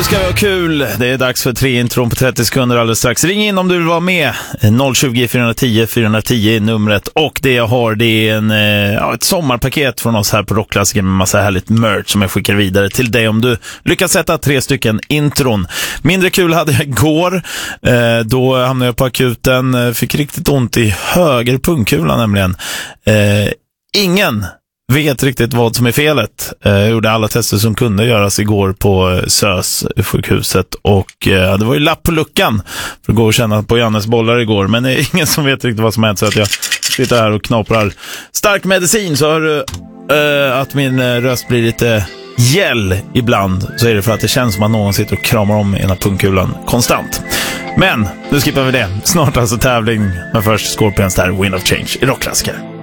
ska vi ha kul. Det är dags för 3 intron på 30 sekunder alldeles strax. Ring in om du vill vara med. 020 410 410 är numret. Och det jag har, det är ett sommarpaket från oss här på Rockklassiker med massa härligt merch som jag skickar vidare till dig om du lyckas sätta 3 stycken intron. Mindre kul hade jag igår. Då hamnade jag på akuten. Fick riktigt ont i höger pungkula nämligen. Ingen vet riktigt vad som är felet. Jag gjorde alla tester som kunde göras igår på SÖS sjukhuset och det var ju lapp på luckan för att gå och känna på Jannes bollar igår, men det är ingen som vet riktigt vad som hänt, så att jag sitter här och knaprar stark medicin. Så hör du att min röst blir lite gäll ibland, så är det för att det känns som att någon sitter och kramar om ena pungkulan konstant. Men nu skippar vi det. Snart alltså tävling, men först Scorpions där, Wind of Change i Rockklassiker.